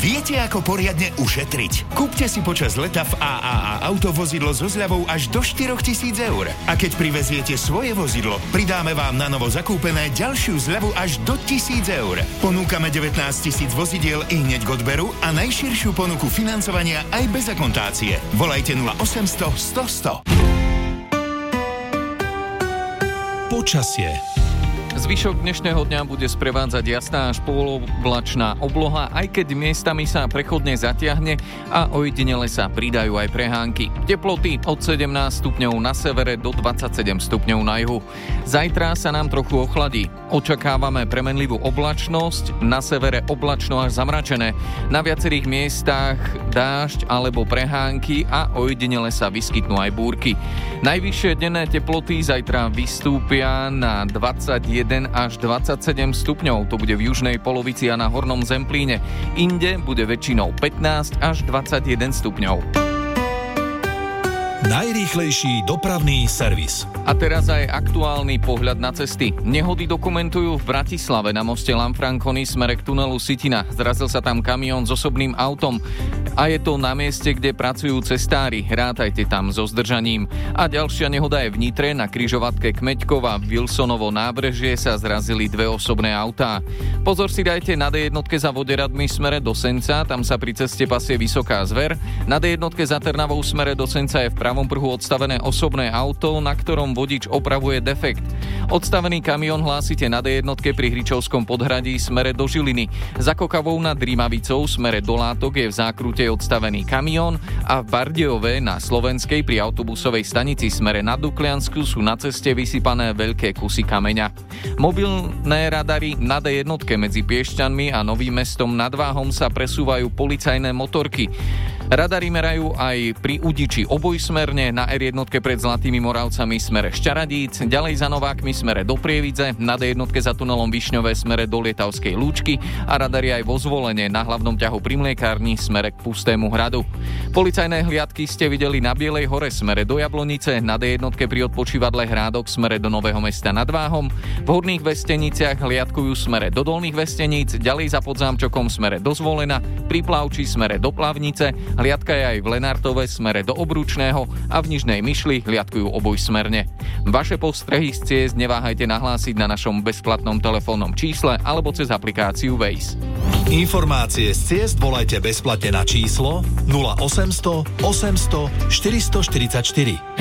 Viete, ako poriadne ušetriť? Kúpte si počas leta v AAA autovozidlo so zľavou až do 4 000 eur. A keď priveziete svoje vozidlo, pridáme vám na novo zakúpené ďalšiu zľavu až do 1 000 eur. Ponúkame 19 000 vozidiel i hneď k odberu a najširšiu ponuku financovania aj bez akontácie. Volajte 0800 100 100. Počasie. Zvyšok dnešného dňa bude sprevádzať jasná až poloblačná obloha, aj keď miestami sa prechodne zatiahne a ojedinele sa pridajú aj prehánky. Teploty od 17 stupňov na severe do 27 stupňov na juhu. Zajtra sa nám trochu ochladí. Očakávame premenlivú oblačnosť, na severe oblačno až zamračené. Na viacerých miestach dážď alebo prehánky a ojedinele sa vyskytnú aj búrky. Najvyššie denné teploty zajtra vystúpia na 21 až 27 stupňov, to bude v južnej polovici a na hornom Zemplíne. Inde bude väčšinou 15 až 21 stupňov. Najrýchlejší dopravný servis. A teraz aj aktuálny pohľad na cesty. Nehody dokumentujú v Bratislave na moste Lanfranconi smere k tunelu Sitina. Zrazil sa tam kamión s osobným autom a je to na mieste, kde pracujú cestári. Rátajte tam so zdržaním. A ďalšia nehoda je v Nitre na križovatke Kmeďkova Wilsonovo nábrežie sa zrazili dve osobné autá. Pozor si dajte na D1 za Voderadmi smere do Senca, tam sa pri ceste pasie Vysoká Zver. Na D1 za Trnavou smere do Senca je v pravom pruhu odstavené osobné auto, na ktorom vodič opravuje defekt. Odstavený kamión hlásite na D1 pri Hričovskom podhradí smere do Žiliny. Za Kokavou nad Rímavicou smere do Látok je v zákrute odstavený kamión a v Bardejove na Slovenskej pri autobusovej stanici smere na Dukliansku sú na ceste vysypané veľké kusy kameňa. Mobilné radary na D1 medzi Piešťanmi a Novým Mestom nad Váhom sa presúvajú policajné motorky. Radary merajú aj pri Udiči obojsmerne, na R1 pred Zlatými Moravcami smere Šťaradíc, ďalej za Novákmi smere do Prievidze, na D1 za tunelom Višňové smere do Lietavskej Lúčky a radary aj vo Zvolene na hlavnom ťahu pri Mliekárni smere k Pustému hradu. Policajné hliadky ste videli na Bielej hore smere do Jablonice, na D1 pri odpočívadle Hrádok smere do Nového Mesta nad Váhom, v Horných Vesteniciach hliadkujú smere do Dolných Vesteníc, ďalej za Podzámčokom smere do Zvolena, pri Plavči smere do Plavnice, hliadka je aj v Lenartove smere do Obručného a v Nižnej Myšli hliadkujú obojsmerne. Vaše postrehy z ciest neváhajte nahlásiť na našom bezplatnom telefónnom čísle alebo cez aplikáciu Waze. Informácie z ciest volajte bezplatne na číslo 0800 800 444.